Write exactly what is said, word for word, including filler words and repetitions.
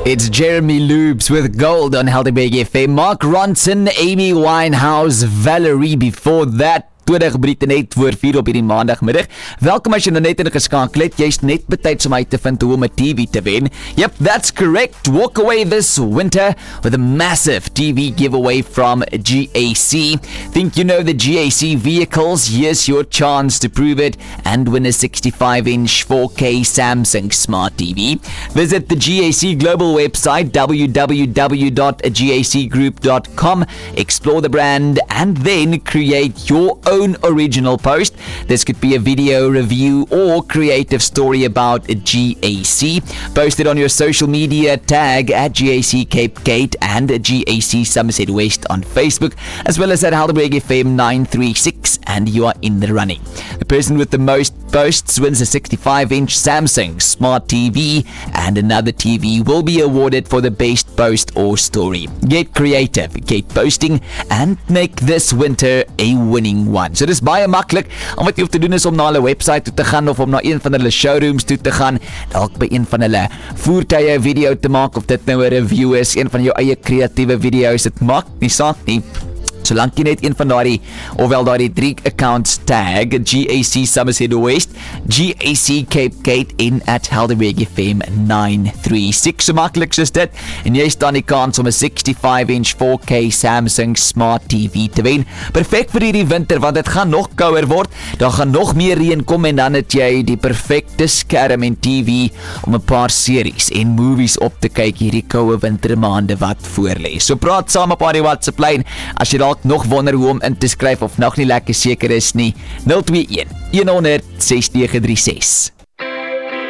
It's Jeremy Loops with Gold on Helderberg F M. Mark Ronson, Amy Winehouse, Valerie before that. twintig Brite net voor vier op hierdie maandagmiddag. Welkom as jy nou net ingeskakel het. Jy's net betyds om uit te vind hoe om 'n T V te wen. Yep, that's correct. Walk away this winter with a massive T V giveaway from G A C. Think you know the G A C vehicles? Here's your chance to prove it and win a sixty-five inch four K Samsung Smart T V. Visit the G A C global website w w w dot g a c group dot com. Explore the brand and then create your own original post. This could be a video review or creative story about G A C. Post it on your social media, tag at G A C Cape Gate and G A C Somerset West on Facebook, as well as at Helderberg F M nine three six, and you are in the running. The person with the most posts wins a sixty-five inch Samsung Smart T V, and another T V will be awarded for the best post or story. Get creative, get posting, and make this winter a winning one. So dis baie maklik. Al wat jy hoef te doen is om na hulle website toe te gaan of om na een van hulle showrooms toe te gaan, dalk by een van hulle voertuie video te maak, of dit nou 'n review is, een van jou eie kreatiewe video's, dit maak nie saak nie. Solank jy net een van daardie, ofwel daardie drie accounts tag, G A C Somerset West, G A C Cape Gate en at Helderberg F M nine three six. So maklik soos dit, en jy staan die kans om 'n sixty-five inch four K Samsung Smart T V te wen. Perfek vir hierdie winter, want dit gaan nog kouer word, daar gaan nog meer reën kom, en dan het jy die perfekte skerm en T V om 'n paar series en movies op te kyk hierdie koue wintermaande wat voorlê. So praat saam op die WhatsApp lyn as jy dalk nog wonder hoe om in te skryf of nog nie lekker seker is nie. nul twee een, one honderd, ses nege drie ses.